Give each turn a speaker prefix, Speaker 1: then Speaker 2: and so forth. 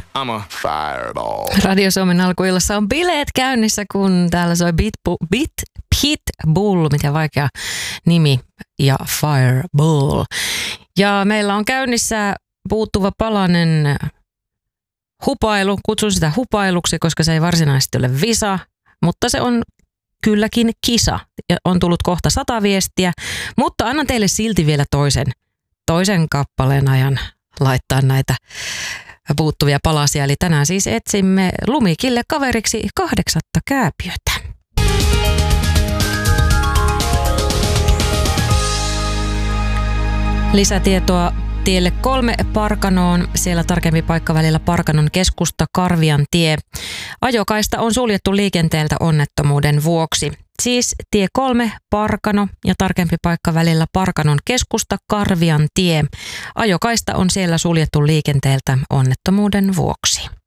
Speaker 1: I'm a fireball.
Speaker 2: Radio Suomen alkuillassa on bileet käynnissä, kun täällä soi Pitbull, mikä vaikea nimi, ja Fireball. Ja meillä on käynnissä puuttuva palanen hupailu. Kutsun sitä hupailuksi, koska se ei varsinaisesti ole visa, mutta se on kylläkin kisa. On tullut kohta 100 viestiä, mutta annan teille silti vielä toisen kappaleen ajan laittaa näitä puuttuvia palasia. Eli tänään siis etsimme Lumikille kaveriksi 8. kääpiötä. Lisätietoa tielle 3 Parkanoon, siellä tarkempi paikka välillä Parkanon keskusta Karvian tie. Ajokaista on suljettu liikenteeltä onnettomuuden vuoksi. Siis tie 3 Parkano ja tarkempi paikka välillä Parkanon keskusta Karvian tie. Ajokaista on siellä suljettu liikenteeltä onnettomuuden vuoksi.